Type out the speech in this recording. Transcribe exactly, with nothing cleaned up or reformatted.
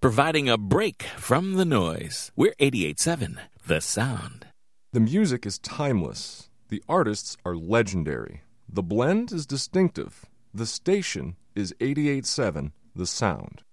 providing a break from the noise. We're eighty-eight point seven, The Sound. The music is timeless. The artists are legendary. The blend is distinctive. The station is eighty-eight point seven, The Sound.